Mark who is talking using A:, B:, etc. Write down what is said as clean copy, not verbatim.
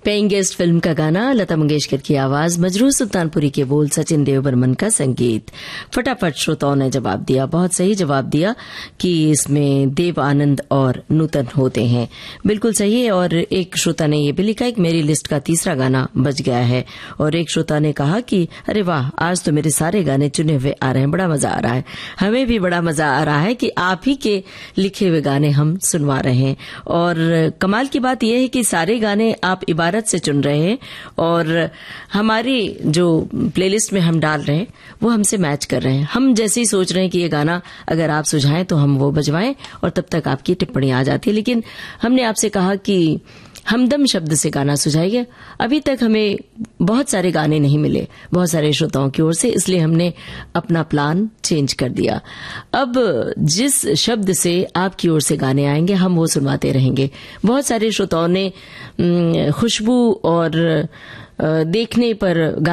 A: Paying guest film का गाना, लता मंगेशकर की आवाज, मजरूह सुल्तानपुरी के बोल, सचिन देव बर्मन का संगीत। फटाफट श्रोताओं ने जवाब दिया, बहुत सही जवाब दिया कि इसमें देव आनंद और नूतन होते हैं। बिल्कुल सही है। और एक श्रोता ने ये भी लिखा है कि मेरी लिस्ट का तीसरा गाना बज गया है। और एक श्रोता ने कहा कि अरे वाह, आज तो मेरे सारे गाने चुने हुए आ रहे हैं, बड़ा मजा आ रहा है। हमें भी बड़ा मजा आ रहा है कि आप ही के लिखे हुए गाने हम सुनवा रहे हैं। और कमाल की बात यह है कि सारे गाने आप इबारत से चुन रहे हैं और हमारी जो प्लेलिस्ट में हम डाल रहे हैं वो हमसे मैच कर रहे हैं। हम जैसे ही सोच रहे हैं कि ये गाना अगर आप सुझाएं तो हम वो बजवाएं और तब तक आपकी टिप्पणी आ जाती है। लेकिन हमने आपसे कहा कि हमदम शब्द से गाना सुझाइए। अभी तक हमें बहुत सारे गाने नहीं मिले बहुत सारे श्रोताओं की ओर से, इसलिए हमने अपना प्लान चेंज कर दिया। अब जिस शब्द से आपकी ओर से गाने आएंगे हम वो सुनवाते रहेंगे। बहुत सारे श्रोताओं ने खुशबू और देखने पर